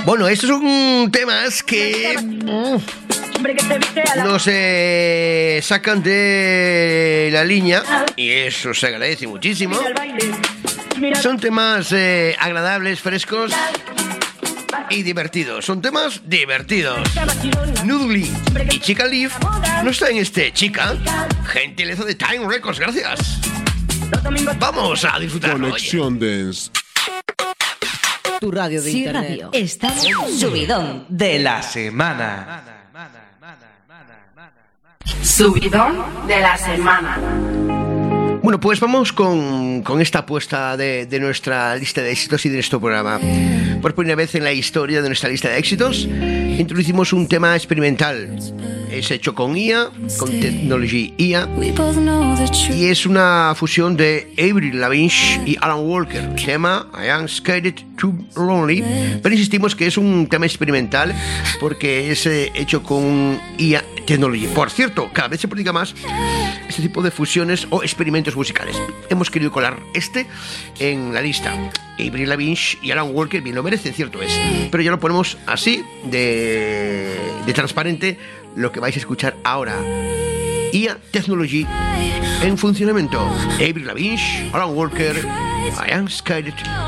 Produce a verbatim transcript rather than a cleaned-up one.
Bueno, estos son temas que no se sacan de la línea y eso se agradece muchísimo. Son temas eh, agradables, frescos y divertidos. Son temas divertidos. Noodly y Chica Leaf no está en este Chica. Gentileza de Time Records, gracias. Vamos a disfrutarlo. Conexión Dance. Tu radio de Sí, internet. radio. Está subidón de la semana. Subidón de la semana. Bueno, pues vamos con, con esta apuesta de, de nuestra lista de éxitos y de nuestro programa. Por primera vez en la historia de nuestra lista de éxitos, introducimos un tema experimental. Es hecho con I A, con Technology I A, y es una fusión de Avril Lavigne y Alan Walker. Se llama I Am Scared Too Lonely, pero insistimos que es un tema experimental porque es eh, hecho con I A Technology. Por cierto, cada vez se practica más este tipo de fusiones o experimentos musicales. Hemos querido colar este en la lista. Avril Lavigne y Alan Walker bien lo merecen, cierto es, pero ya lo ponemos así de, de transparente lo que vais a escuchar ahora. I A Technology en funcionamiento. Avril Lavigne, Alan Walker, I Am Scared